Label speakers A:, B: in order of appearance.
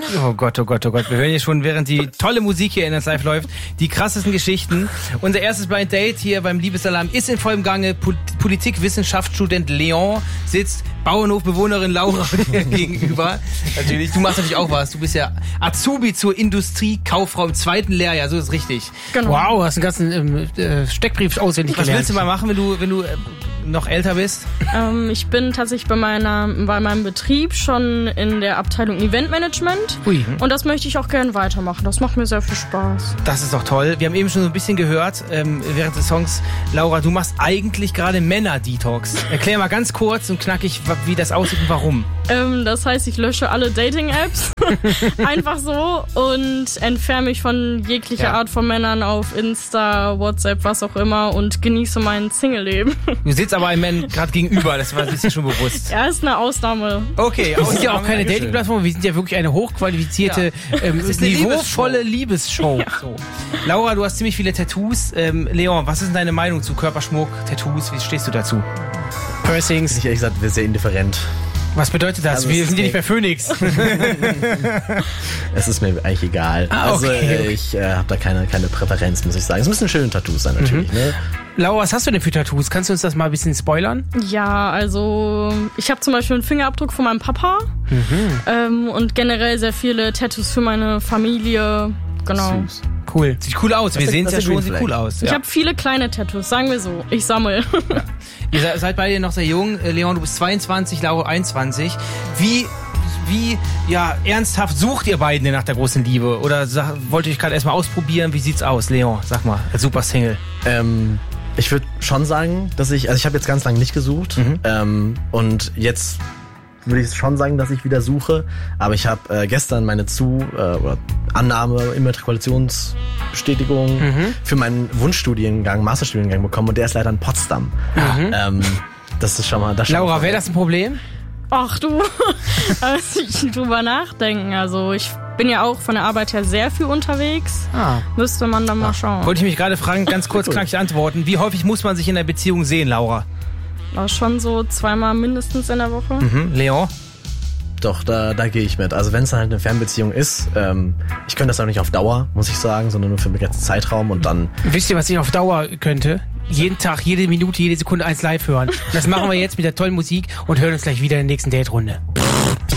A: Oh Gott, oh Gott, oh Gott. Wir hören hier schon, während die tolle Musik hier in das Live läuft, die krassesten Geschichten. Unser erstes Blind Date hier beim Liebesalarm ist in vollem Gange. Politikwissenschaftsstudent Leon sitzt Bauernhofbewohnerin Laura gegenüber. Natürlich, du machst natürlich auch was. Du bist ja Azubi zur Industriekauffrau im 2. Lehrjahr, so ist richtig.
B: Genau.
C: Wow, hast einen ganzen Steckbrief auswendig
A: Was
C: gelernt.
A: willst du mal machen, wenn du noch älter bist?
B: Ich bin tatsächlich bei meinem Betrieb schon in der Abteilung Eventmanagement.
C: Ui.
B: Und das möchte ich auch gerne weitermachen. Das macht mir sehr viel Spaß.
A: Das ist doch toll. Wir haben eben schon so ein bisschen gehört, während des Songs, Laura, du machst eigentlich gerade Männer-Detox. Erklär mal ganz kurz und knackig, wie das aussieht und warum.
B: Das heißt, ich lösche alle Dating-Apps einfach so und entferne mich von jeglicher Art von Männern auf Insta, WhatsApp, was auch immer und genieße mein Single-Leben.
A: Du sitzt aber einem Mann gerade gegenüber, das war dir schon bewusst.
B: Ja, ist eine Ausnahme.
A: Okay,
C: Wir sind ja auch keine Dating-Plattform, wir sind ja wirklich eine hochqualifizierte,
A: ist eine
C: niveauvolle Liebesshow.
B: Ja.
A: So. Laura, du hast ziemlich viele Tattoos. Leon, was ist denn deine Meinung zu Körperschmuck, Tattoos? Wie stehst du dazu?
C: Piercings.
D: Ich ehrlich gesagt, wir sind sehr indifferent.
C: Was bedeutet das?
D: Also
C: wir
D: es
C: sind ja
D: ist
C: nicht bei Phoenix.
D: Es ist mir eigentlich egal.
C: Okay.
D: Ich habe da keine Präferenz, muss ich sagen. Es müssen schöne Tattoos sein, natürlich. Ne?
C: Laura, was hast du denn für Tattoos? Kannst du uns das mal ein bisschen spoilern?
B: Ja, also ich habe zum Beispiel einen Fingerabdruck von meinem Papa und generell sehr viele Tattoos für meine Familie. Genau.
D: Süß.
C: Cool.
A: Sieht cool aus. Wir sehen es ja
D: was
A: schon,
D: Green
A: sieht
D: Flag?
A: cool aus.
B: Ich habe viele kleine Tattoos, sagen wir so. Ich sammle.
A: Ihr seid beide noch sehr jung. Leon, du bist 22, Laura 21. Wie ernsthaft sucht ihr beiden denn nach der großen Liebe? Oder wollt ihr euch gerade erstmal ausprobieren? Wie sieht's aus, Leon? Sag mal, als super Single.
D: Ich würde schon sagen, dass ich habe jetzt ganz lange nicht gesucht und jetzt würde ich schon sagen, dass ich wieder suche, aber ich habe gestern meine Annahme, Immatrikulationsbestätigung für meinen Wunschstudiengang, Masterstudiengang bekommen und der ist leider in Potsdam. Das ist schon mal...
C: Laura, wäre das ein Problem?
B: Ach du, da muss ich drüber nachdenken. Also ich bin ja auch von der Arbeit her sehr viel unterwegs. Müsste man dann mal schauen.
A: Wollte ich mich gerade fragen, ganz kurz knackig antworten. Wie häufig muss man sich in der Beziehung sehen, Laura?
B: Aber schon so 2-mal mindestens in der Woche.
A: Leon?
D: Doch, da gehe ich mit. Also wenn es halt eine Fernbeziehung ist, ich könnte das auch nicht auf Dauer, muss ich sagen, sondern nur für einen begrenzten Zeitraum und dann...
C: Wisst ihr, was ich auf Dauer könnte? Jeden Tag, jede Minute, jede Sekunde 1 live hören. Das machen wir jetzt mit der tollen Musik und hören uns gleich wieder in der nächsten Date-Runde.